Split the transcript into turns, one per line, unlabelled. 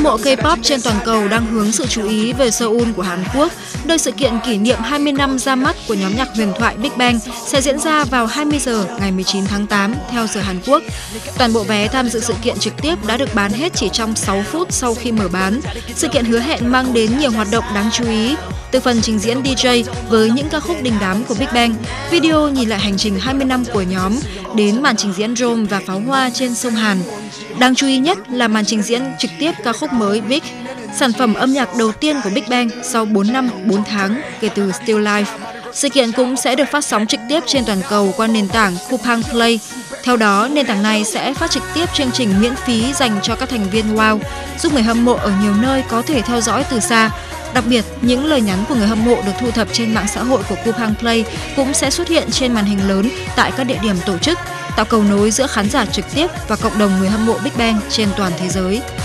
mộ K-pop trên toàn cầu đang hướng sự chú ý về Seoul của Hàn Quốc, nơi sự kiện kỷ niệm 20 năm ra mắt của nhóm nhạc huyền thoại Big Bang sẽ diễn ra vào 20 giờ ngày 19 tháng 8 theo giờ Hàn Quốc. Toàn bộ vé tham dự sự kiện trực tiếp đã được bán hết chỉ trong 6 phút sau khi mở bán. Sự kiện hứa hẹn mang đến nhiều hoạt động đáng chú ý, từ phần trình diễn DJ với những ca khúc đình đám của Big Bang, video nhìn lại hành trình 20 năm của nhóm, đến màn trình diễn drone và pháo hoa trên sông Hàn. Đáng chú ý nhất là màn trình diễn trực tiếp ca khúc mới Big, sản phẩm âm nhạc đầu tiên của Big Bang sau 4 năm 4 tháng kể từ Still Life. Sự kiện cũng sẽ được phát sóng trực tiếp trên toàn cầu qua nền tảng Coupang Play. Theo đó, nền tảng này sẽ phát trực tiếp chương trình miễn phí dành cho các thành viên WOW, giúp người hâm mộ ở nhiều nơi có thể theo dõi từ xa. Đặc biệt, những lời nhắn của người hâm mộ được thu thập trên mạng xã hội của Coupang Play cũng sẽ xuất hiện trên màn hình lớn tại các địa điểm tổ chức, tạo cầu nối giữa khán giả trực tiếp và cộng đồng người hâm mộ Big Bang trên toàn thế giới.